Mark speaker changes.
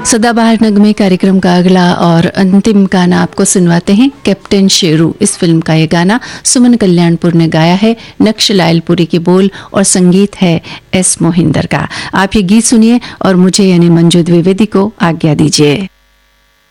Speaker 1: सदाबहार नगमे कार्यक्रम का अगला और अंतिम गाना आपको सुनवाते हैं। कैप्टन शेरू इस फिल्म का ये गाना सुमन कल्याणपुर ने गाया है। नक्श लायलपुरी के बोल और संगीत है एस मोहिंदर का। आप ये गीत सुनिए और मुझे यानी मंजू द्विवेदी को आज्ञा दीजिए।